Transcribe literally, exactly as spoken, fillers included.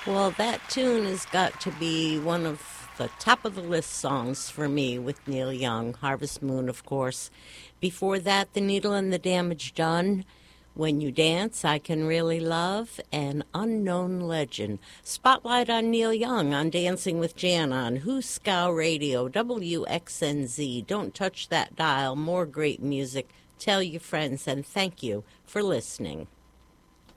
Well, that tune has got to be one of the top of the list songs for me with Neil Young. Harvest Moon, of course. Before that, The Needle and the Damage Done. When You Dance, I Can Really Love, and Unknown Legend. Spotlight on Neil Young on Dancing with Jan on Hooskow Radio, W X N Z. Don't touch that dial. More great music. Tell your friends, and thank you for listening.